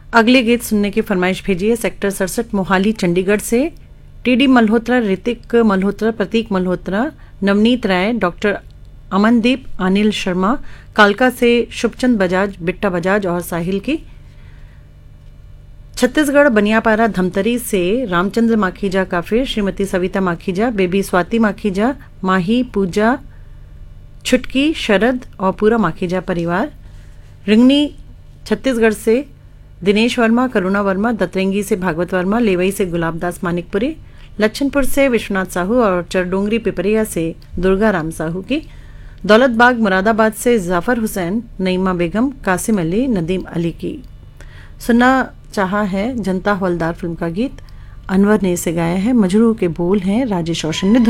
अगले गीत सुनने की फरमाइश भेजी है सेक्टर 67 मोहाली चंडीगढ़ से टीडी मल्होत्रा, ऋतिक मल्होत्रा, प्रतीक मल्होत्रा, नवनीत राय, डॉक्टर अमनदीप, अनिल शर्मा, कालका से शुभचंद बजाज, बिट्टा बजाज और साहिल की। छत्तीसगढ़ बनियापारा धमतरी से रामचंद्र माखीजा काफिर, श्रीमती सविता माखीजा, बेबी स्वाति माखीजा, माही, पूजा, छुटकी, शरद और पूरा माखीजा परिवार। रिंगनी छत्तीसगढ़ से दिनेश वर्मा, करुणा वर्मा, दतरंगी से भागवत वर्मा, लेवई से गुलाबदास मानिकपुरी, लच्छनपुर से विश्वनाथ साहू और चरडोंगरी पिपरिया से दुर्गा राम साहू की। दौलत बाग मुरादाबाद से जाफर हुसैन, नईमा बेगम, कासिम अली, नदीम अली की। सुनना चाहा है जनता हवलदार फिल्म का गीत, अनवर ने इसे गाया है। मजरू के बोल हैं राजेश रोशन ने।